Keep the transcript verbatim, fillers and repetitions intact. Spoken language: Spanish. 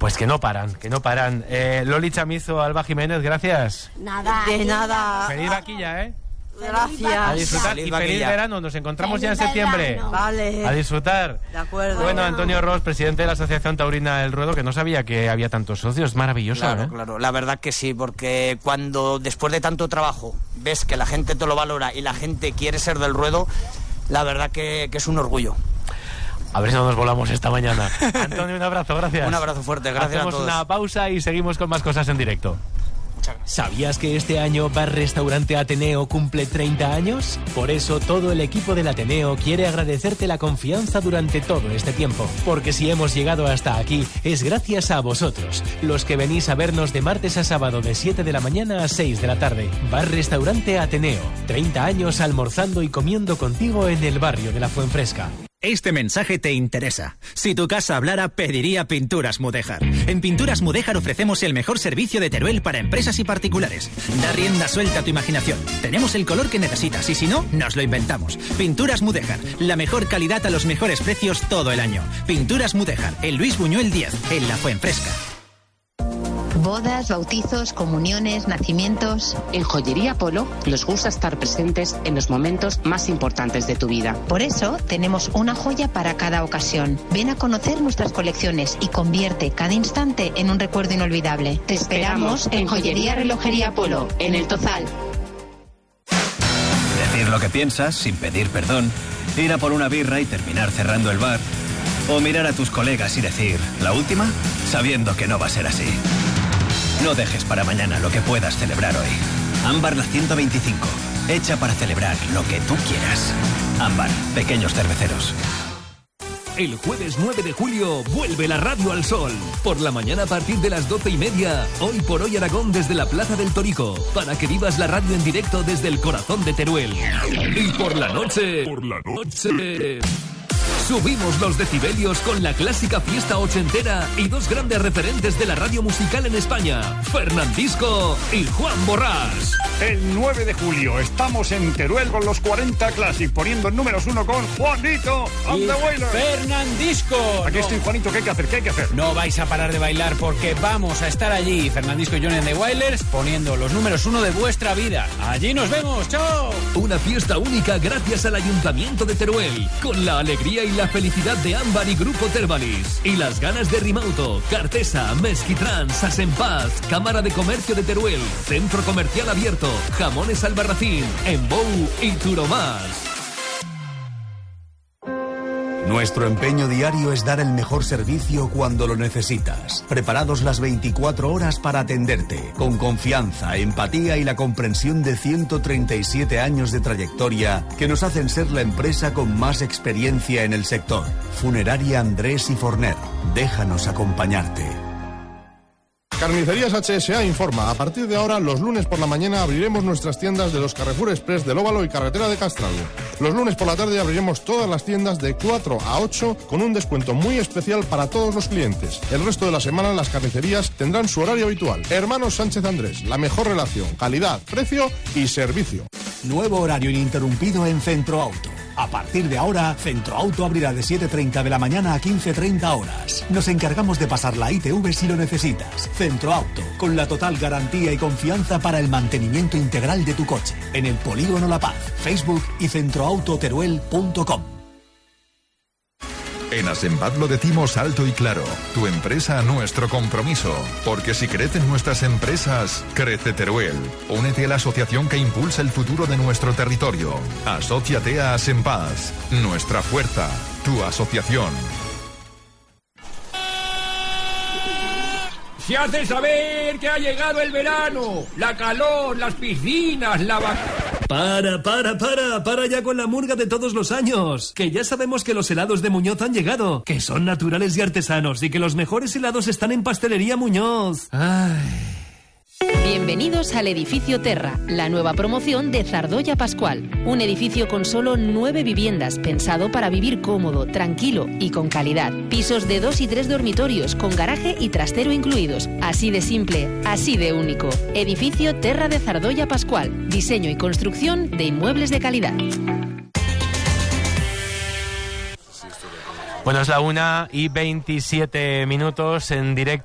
Pues que no paran, que no paran. Eh, Loli Chamizo, Alba Jiménez, gracias. Nada. De nada. Feliz vaquilla, ¿eh? Gracias. A disfrutar Feliz y vaquilla. feliz verano. Nos encontramos Feliz ya en septiembre. verano. Vale. A disfrutar. De acuerdo. Bueno, Antonio Ros, presidente de la Asociación Taurina del Ruedo, que no sabía que había tantos socios. Maravilloso, Claro, ¿eh? claro, la verdad que sí, porque cuando después de tanto trabajo ves que la gente te lo valora y la gente quiere ser del ruedo, la verdad que, que es un orgullo. A ver si no nos volamos esta mañana. Antonio, un abrazo, gracias. Un abrazo fuerte, gracias Hacemos a todos. una pausa y seguimos con más cosas en directo. ¿Sabías que este año Bar Restaurante Ateneo cumple treinta años? Por eso todo el equipo del Ateneo quiere agradecerte la confianza durante todo este tiempo. Porque si hemos llegado hasta aquí es gracias a vosotros, los que venís a vernos de martes a sábado de siete de la mañana a seis de la tarde. Bar Restaurante Ateneo, treinta años almorzando y comiendo contigo en el barrio de la Fuenfresca. Este mensaje te interesa. Si tu casa hablara, pediría Pinturas Mudéjar. En Pinturas Mudéjar ofrecemos el mejor servicio de Teruel para empresas y particulares. Da rienda suelta a tu imaginación. Tenemos el color que necesitas y si no, nos lo inventamos. Pinturas Mudéjar, la mejor calidad a los mejores precios todo el año. Pinturas Mudéjar, en Luis Buñuel diez, en La Fuenfresca. Bodas, bautizos, comuniones, nacimientos. En Joyería Polo nos gusta estar presentes en los momentos más importantes de tu vida. Por eso tenemos una joya para cada ocasión. Ven a conocer nuestras colecciones y convierte cada instante en un recuerdo inolvidable. Te esperamos en Joyería Relojería Polo, en El Tozal. Decir lo que piensas sin pedir perdón, ir a por una birra y terminar cerrando el bar, o mirar a tus colegas y decir, ¿la última?, sabiendo que no va a ser así. No dejes para mañana lo que puedas celebrar hoy. Ámbar la ciento veinticinco, hecha para celebrar lo que tú quieras. Ámbar, pequeños cerveceros. El jueves nueve de julio vuelve la radio al sol. Por la mañana a partir de las doce y media, Hoy por Hoy Aragón desde la Plaza del Torico, para que vivas la radio en directo desde el corazón de Teruel. Y por la noche, por la noche... subimos los decibelios con la clásica fiesta ochentera y dos grandes referentes de la radio musical en España, Fernandisco y Juan Borrás. El nueve de julio estamos en Teruel con los cuarenta Classic, poniendo en números uno con Juanito and the Wailers. Fernandisco. Aquí estoy, Juanito, ¿qué hay que hacer? ¿Qué hay que hacer? No vais a parar de bailar porque vamos a estar allí, Fernandisco y Johnny and the Wailers, poniendo los números uno de vuestra vida. Allí nos vemos, ¡chao! Una fiesta única gracias al Ayuntamiento de Teruel, con la alegría y la felicidad de Ámbar y Grupo Tervalis, y las ganas de Rimauto, Cartesa, Mesquitrán, Sasempaz, Cámara de Comercio de Teruel, Centro Comercial Abierto, Jamones Albarracín, Embou y Turomás. Nuestro empeño diario es dar el mejor servicio cuando lo necesitas. Preparados las veinticuatro horas para atenderte, con confianza, empatía y la comprensión de ciento treinta y siete años de trayectoria que nos hacen ser la empresa con más experiencia en el sector. Funeraria Andrés y Forner. Déjanos acompañarte. Carnicerías H S A informa, a partir de ahora, los lunes por la mañana abriremos nuestras tiendas de los Carrefour Express del Óvalo y Carretera de Castralgo. Los lunes por la tarde abriremos todas las tiendas de cuatro a ocho con un descuento muy especial para todos los clientes. El resto de la semana las carnicerías tendrán su horario habitual. Hermanos Sánchez Andrés, la mejor relación, calidad, precio y servicio. Nuevo horario ininterrumpido en Centro Auto. A partir de ahora, Centro Auto abrirá de siete treinta de la mañana a quince treinta horas. Nos encargamos de pasar la I T V si lo necesitas. Centro Auto, con la total garantía y confianza para el mantenimiento integral de tu coche. En el Polígono La Paz, Facebook y centroautoteruel punto com. En Asembat lo decimos alto y claro. Tu empresa, nuestro compromiso. Porque si crecen nuestras empresas, crece Teruel. Únete a la asociación que impulsa el futuro de nuestro territorio. Asóciate a Asembat. Nuestra fuerza. Tu asociación. Se hace saber que ha llegado el verano. La calor, las piscinas, la vaca... Para, para, para, para ya con la murga de todos los años. Que ya sabemos que los helados de Muñoz han llegado, que son naturales y artesanos y que los mejores helados están en Pastelería Muñoz. Ay... Bienvenidos al edificio Terra, la nueva promoción de Zardoya Pascual. Un edificio con solo nueve viviendas, pensado para vivir cómodo, tranquilo y con calidad. Pisos de dos y tres dormitorios, con garaje y trastero incluidos. Así de simple, así de único. Edificio Terra de Zardoya Pascual. Diseño y construcción de inmuebles de calidad. Bueno, es la una y veintisiete minutos en directo.